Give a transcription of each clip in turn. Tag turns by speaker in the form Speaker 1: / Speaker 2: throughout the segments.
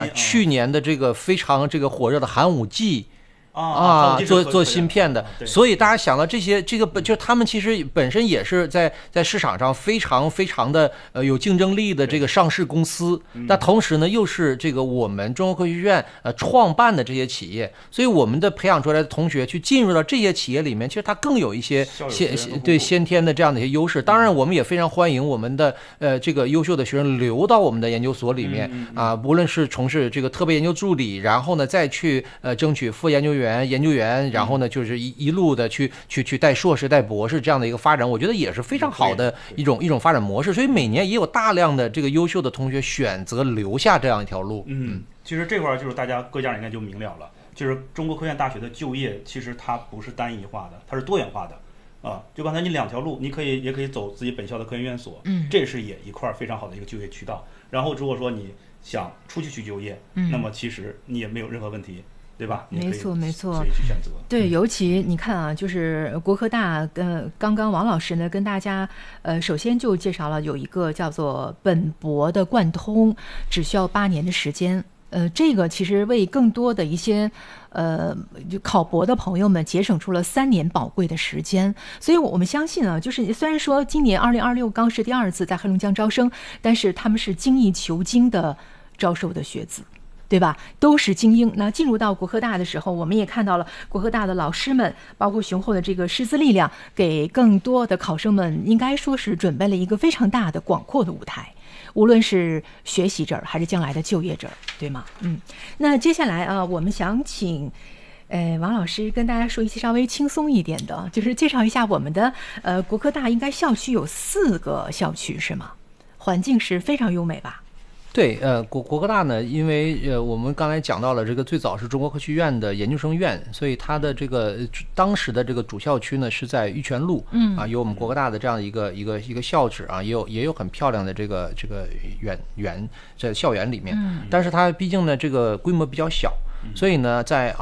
Speaker 1: 去年的这个非常这个火热的寒武纪。做芯片的，所以大家想到这个就是他们其实本身也是在市场上非常非常的有竞争力的这个上市公司，那同时呢又是这个我们中国科学院创办的这些企业，所以我们的培养出来的同学去进入到这些企业里面，其实它更有一些先天的这样的一些优势。当然，我们也非常欢迎我们的这个优秀的学生流到我们的研究所里面无论是从事这个特别研究助理，然后呢再去争取副研究员、研究员，然后呢就是一路的去带硕士、带博士这样的一个发展，我觉得也是非常好的一种发展模式。所以每年也有大量的这个优秀的同学选择留下这样一条路。
Speaker 2: 其实这块就是大家各家应该就明了了，就是中国科学院大学的就业其实它不是单一化的，它是多元化的。就刚才你两条路，你也可以走自己本校的科研院所，这是也一块非常好的一个就业渠道。然后如果说你想出去就业，那么其实你也没有任何问题。对吧？
Speaker 3: 没错，没错。
Speaker 2: 可以去选择。
Speaker 3: 对，尤其你看啊，就是国科大刚刚王老师呢跟大家首先就介绍了有一个叫做本博的贯通，只需要8年的时间。这个其实为更多的一些就考博的朋友们节省出了3年宝贵的时间，所以我们相信啊，就是虽然说今年2026刚是第2次在黑龙江招生，但是他们是精益求精的招收的学子。对吧？都是精英。那进入到国科大的时候，我们也看到了国科大的老师们，包括雄厚的这个师资力量，给更多的考生们应该说是准备了一个非常大的、广阔的舞台。无论是学习这儿，还是将来的就业这儿，对吗？那接下来啊，我们想请王老师跟大家说一些稍微轻松一点的，就是介绍一下我们的国科大应该校区有4个校区是吗？环境是非常优美吧？
Speaker 1: 对，国科大呢，因为我们刚才讲到了这个最早是中国科学院的研究生院，所以它的这个当时的这个主校区呢是在玉泉路，有我们国科大的这样的一个校址啊，也有很漂亮的这个园在校园里面，但是它毕竟呢这个规模比较小，所以呢在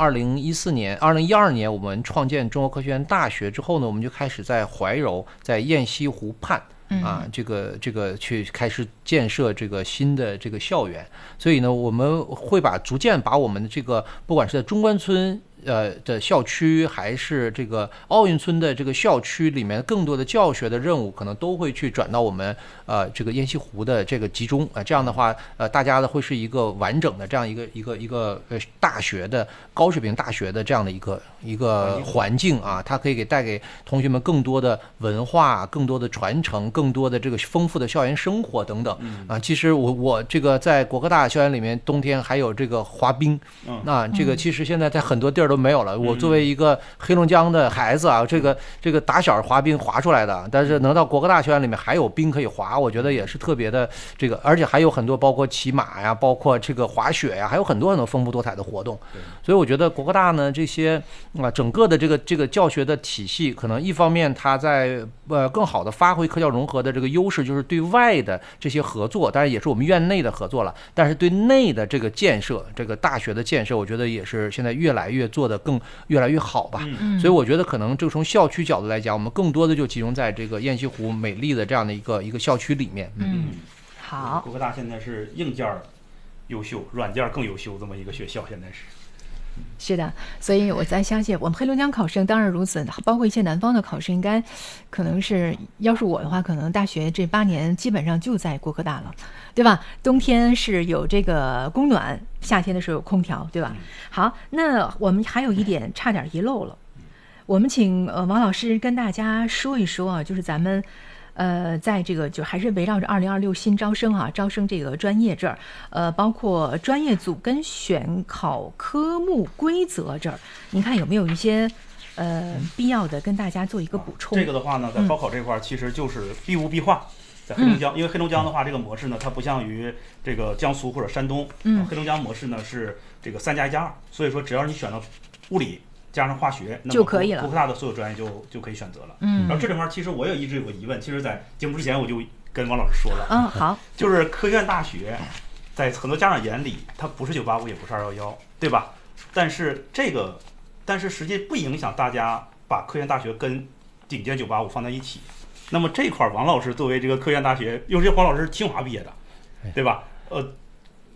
Speaker 1: 2012年我们创建中国科学院大学之后呢，我们就开始在怀柔，在雁西湖畔。这个去开始建设这个新的这个校园，所以呢，我们会逐渐把我们的这个不管是在中关村的校区，还是这个奥运村的这个校区里面，更多的教学的任务可能都会去转到我们这个雁西湖的这个集中这样的话大家的会是一个完整的这样一个大学的高水平大学的这样的一个环境啊，它可以带给同学们更多的文化、更多的传承、更多的这个丰富的校园生活等等其实我这个在国科大校园里面，冬天还有这个滑冰这个其实现在在很多地儿都没有了。我作为一个黑龙江的孩子啊，这个打小滑冰滑出来的，但是能到国科大校园里面还有冰可以滑，我觉得也是特别的这个，而且还有很多包括骑马呀，包括这个滑雪呀，还有很多很多丰富多彩的活动。所以我觉得国科大呢这些整个的这个教学的体系，可能一方面它在更好的发挥科教融合的这个优势，就是对外的这些合作，当然也是我们院内的合作了，但是对内的这个建设，这个大学的建设，我觉得也是现在越来越做得越来越好吧。所以我觉得可能就从校区角度来讲，我们更多的就集中在这个雁西湖美丽的这样的一个校区里面。
Speaker 3: 好，
Speaker 2: 国科大现在是硬件优秀，软件更优秀这么一个学校，现在
Speaker 3: 是的，所以我在相信我们黑龙江考生当然如此，包括一些南方的考生，应该可能是，要是我的话，可能大学这8年基本上就在国科大了，对吧？冬天是有这个供暖，夏天的时候有空调，对吧？好，那我们还有一点差点遗漏了，我们请王老师跟大家说一说啊，就是咱们在这个就还是围绕着2026新招生啊，招生这个专业这儿，包括专业组跟选考科目规则这儿，您看有没有一些必要的跟大家做一个补充？
Speaker 2: 这个的话呢，在高考这块其实就是必物必化。在黑龙江，因为黑龙江的话，这个模式呢，它不像于这个江苏或者山东，黑龙江模式呢是这个3+1+2，所以说只要你选了物理加上化学，那么
Speaker 3: 就可以了。
Speaker 2: 国科大的所有专业就可以选择了。然后这里面其实我也一直有个疑问，其实，在节目之前我就跟王老师说了。
Speaker 3: 好，
Speaker 2: 就是科学院大学，在很多家长眼里，它不是985，也不是211，对吧？但是实际不影响大家把科学院大学跟顶尖985放在一起。那么这块王老师作为这个科学院大学，尤其黄老师是清华毕业的，对吧？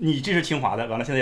Speaker 2: 你这是清华的，完了现在